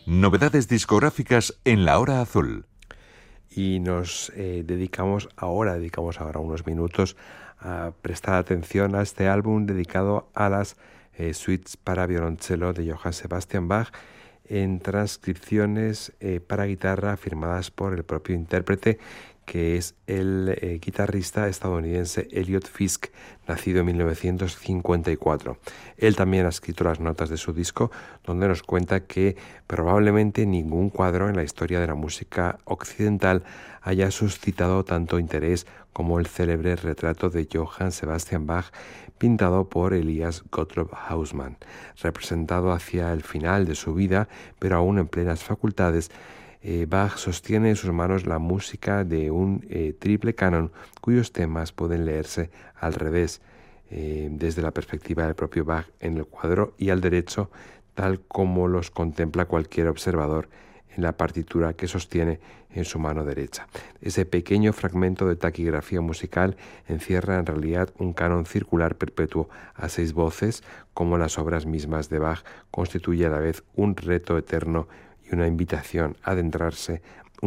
Novedades discográficas en La Hora Azul. Y nos dedicamos ahora unos minutos a prestar atención a este álbum dedicado a las suites para violonchelo de Johann Sebastian Bach en transcripciones para guitarra firmadas por el propio intérprete, que es el guitarrista estadounidense Elliot Fisk, nacido en 1954. Él también ha escrito las notas de su disco, donde nos cuenta que probablemente ningún cuadro en la historia de la música occidental haya suscitado tanto interés como el célebre retrato de Johann Sebastian Bach, pintado por Elias Gottlob Hausmann. Representado hacia el final de su vida, pero aún en plenas facultades, Bach sostiene en sus manos la música de un triple canon cuyos temas pueden leerse al revés, desde la perspectiva del propio Bach en el cuadro y al derecho, tal como los contempla cualquier observador en la partitura que sostiene en su mano derecha. Ese pequeño fragmento de taquigrafía musical encierra en realidad un canon circular perpetuo a 6 voces, como las obras mismas de Bach constituye a la vez un reto eterno y una invitación a adentrarse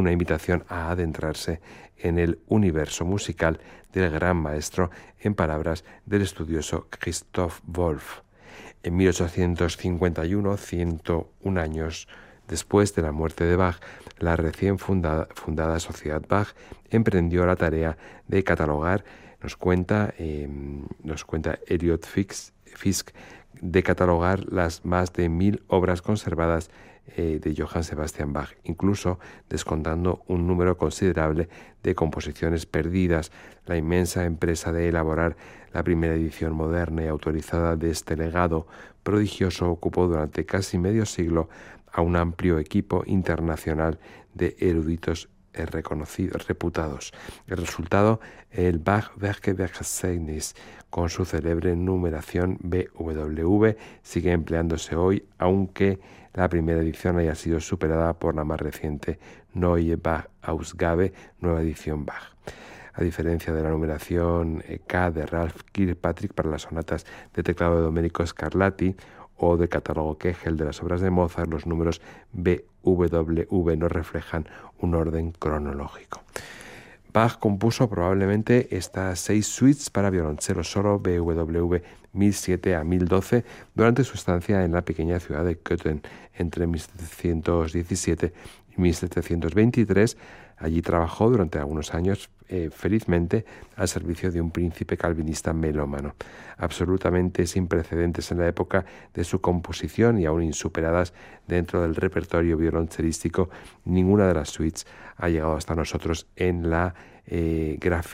en el universo musical del gran maestro, en palabras del estudioso Christoph Wolff. En 1851, 101 años después de la muerte de Bach, la recién fundada Sociedad Bach emprendió la tarea de catalogar, nos cuenta Elliot Fisk, de catalogar las más de 1000 obras conservadas de Johann Sebastian Bach, incluso descontando un número considerable de composiciones perdidas. La inmensa empresa de elaborar la primera edición moderna y autorizada de este legado prodigioso ocupó durante casi medio siglo a un amplio equipo internacional de eruditos reputados. El resultado, el Bach-Werkverzeichnis, con su célebre numeración BWV, sigue empleándose hoy, aunque la primera edición haya sido superada por la más reciente Neue Bach-Ausgabe, nueva edición Bach. A diferencia de la numeración K de Ralph Kirkpatrick para las sonatas de teclado de Domenico Scarlatti o del catálogo Kegel de las obras de Mozart, los números BWV no reflejan un orden cronológico. Bach compuso probablemente estas 6 suites para violonchelo solo BWV 1007 a 1012 durante su estancia en la pequeña ciudad de Köthen entre 1717 y 1723. Allí trabajó durante algunos años, felizmente, al servicio de un príncipe calvinista melómano. Absolutamente sin precedentes en la época de su composición y aún insuperadas dentro del repertorio violonchelístico, ninguna de las suites ha llegado hasta nosotros en la grafía